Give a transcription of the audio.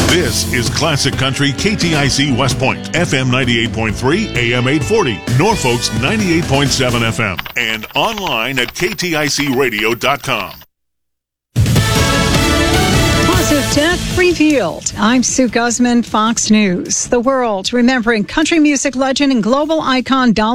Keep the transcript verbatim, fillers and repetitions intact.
This is Classic Country K T I C West Point, F M ninety-eight point three, A M eight forty, Norfolk's ninety-eight point seven F M, and online at K T I C radio dot com. Positive Death Revealed. I'm Sue Guzman, Fox News. The world remembering country music legend and global icon Dolly